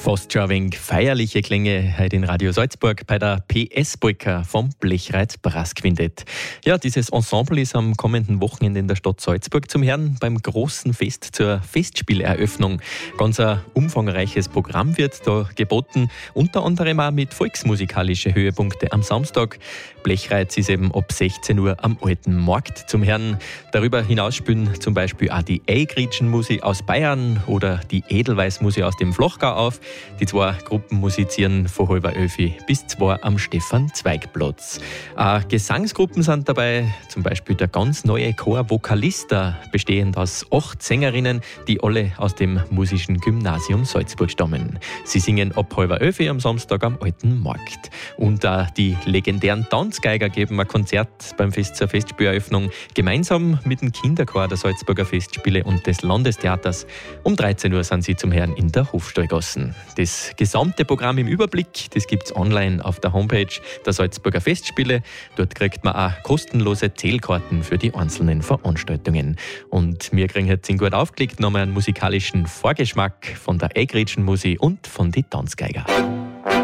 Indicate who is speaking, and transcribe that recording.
Speaker 1: Fast schon ein wenig feierliche Klänge heute in Radio Salzburg bei der PS-Polka vom Blechreiz Brassquintett. Ja, dieses Ensemble ist am kommenden Wochenende in der Stadt Salzburg zum Hören beim großen Fest zur Festspieleröffnung. Ganz ein umfangreiches Programm wird da geboten, unter anderem auch mit volksmusikalischen Höhepunkten am Samstag. Blechreiz ist eben ab 16 Uhr am Alten Markt zum Hören. Darüber hinaus spielen zum Beispiel auch die Eigritschen-Musi aus Bayern oder die Edelweiß-Musi aus dem Flochgau auf. Die zwei Gruppen musizieren von 11:30 bis 2 am Stefan-Zweig-Platz. Gesangsgruppen sind dabei, zum Beispiel der ganz neue Chor Vocalista, bestehend aus 8 Sängerinnen, die alle aus dem Musischen Gymnasium Salzburg stammen. Sie singen ab 11:30 am Samstag am Alten Markt. Und die legendären Tanzgeiger geben ein Konzert beim Fest zur Festspieleröffnung gemeinsam mit dem Kinderchor der Salzburger Festspiele und des Landestheaters. Um 13 Uhr sind sie zum Hören in der Hofstallgassen. Das gesamte Programm im Überblick, das gibt es online auf der Homepage der Salzburger Festspiele. Dort kriegt man auch kostenlose Zählkarten für die einzelnen Veranstaltungen. Und wir kriegen jetzt gut aufgelegt nochmal einen musikalischen Vorgeschmack von der Eigritschen Musi und von den Tanzgeiger.